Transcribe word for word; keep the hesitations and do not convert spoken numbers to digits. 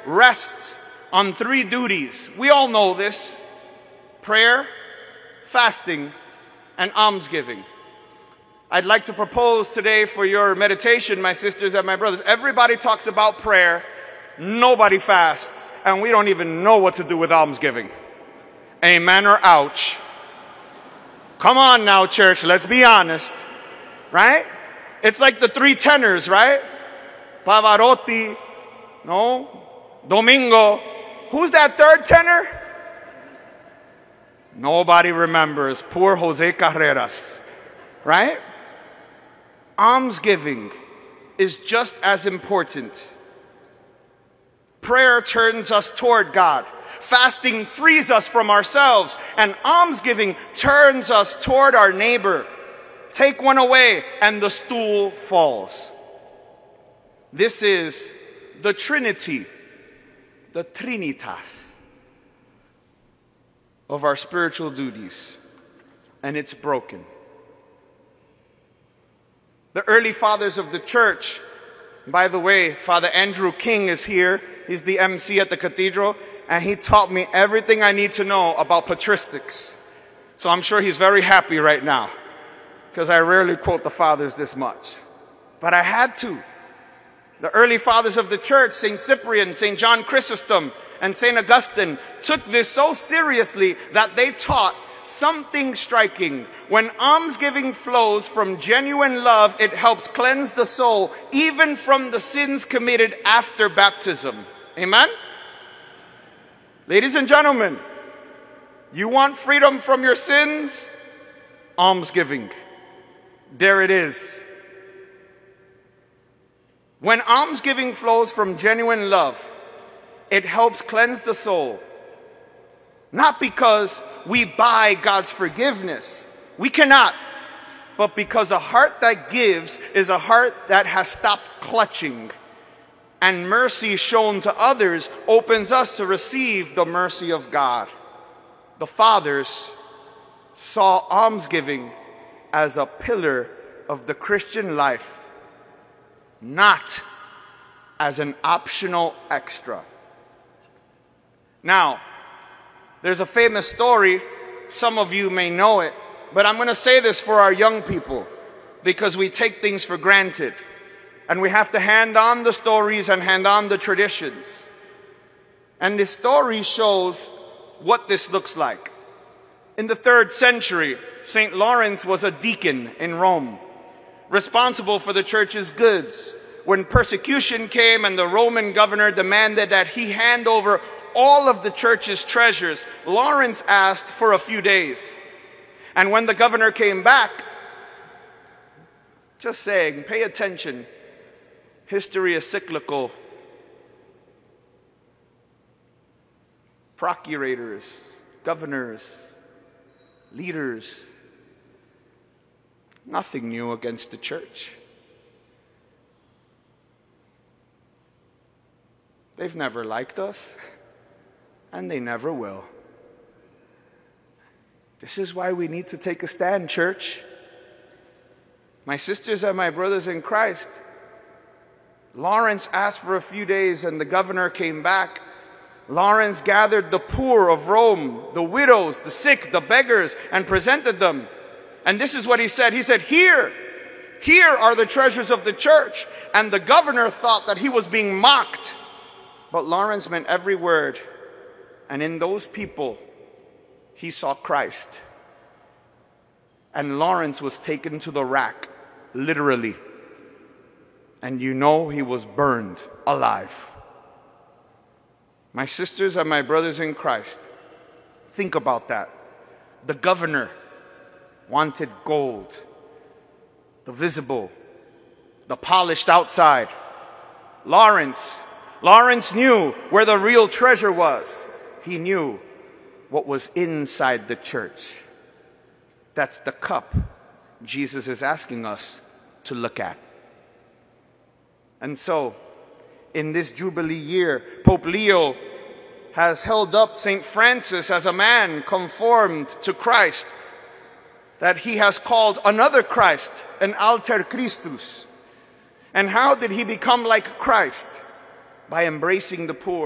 rests on three duties. We all know this: prayer, fasting, and almsgiving. I'd like to propose today for your meditation, my sisters and my brothers. Everybody talks about prayer, nobody fasts, and we don't even know what to do with almsgiving. Amen or ouch? Come on now, church, let's be honest, right? It's like the three tenors, right? Pavarotti, no? Domingo. Who's that third tenor? Nobody remembers. Poor Jose Carreras, right? Almsgiving is just as important. Prayer turns us toward God. Fasting frees us from ourselves. And almsgiving turns us toward our neighbor. Take one away and the stool falls. This is the Trinity, the Trinitas of our spiritual duties. And it's broken. The early fathers of the church, by the way, Father Andrew King is here. He's the M C at the cathedral, and he taught me everything I need to know about patristics. So I'm sure he's very happy right now, because I rarely quote the fathers this much. But I had to. The early fathers of the church, Saint Cyprian, Saint John Chrysostom, and Saint Augustine, took this so seriously that they taught something striking. When almsgiving flows from genuine love, it helps cleanse the soul, even from the sins committed after baptism. Amen? Ladies and gentlemen, you want freedom from your sins? Almsgiving. There it is. When almsgiving flows from genuine love, it helps cleanse the soul. Not because we buy God's forgiveness. We cannot. But because a heart that gives is a heart that has stopped clutching. And mercy shown to others opens us to receive the mercy of God. The fathers saw almsgiving as a pillar of the Christian life, not as an optional extra. Now, there's a famous story, some of you may know it, but I'm going to say this for our young people because we take things for granted. And we have to hand on the stories and hand on the traditions. And this story shows what this looks like. In the third century, Saint Lawrence was a deacon in Rome, responsible for the church's goods. When persecution came and the Roman governor demanded that he hand over all of the church's treasures, Lawrence asked for a few days. And when the governor came back, just saying, pay attention, history is cyclical. Procurators, governors, leaders, nothing new against the church. They've never liked us, and they never will. This is why we need to take a stand, church. My sisters and my brothers in Christ, Lawrence asked for a few days and the governor came back. Lawrence gathered the poor of Rome, the widows, the sick, the beggars, and presented them. And this is what he said. He said, here, here are the treasures of the church. And the governor thought that he was being mocked. But Lawrence meant every word. And in those people, he saw Christ. And Lawrence was taken to the rack, literally. And you know he was burned alive. My sisters and my brothers in Christ, think about that. The governor wanted gold, the visible, the polished outside. Lawrence, Lawrence knew where the real treasure was. He knew what was inside the church. That's the cup Jesus is asking us to look at. And so, in this Jubilee year, Pope Leo has held up Saint Francis as a man conformed to Christ, that he has called another Christ, an alter Christus. And how did he become like Christ? By embracing the poor.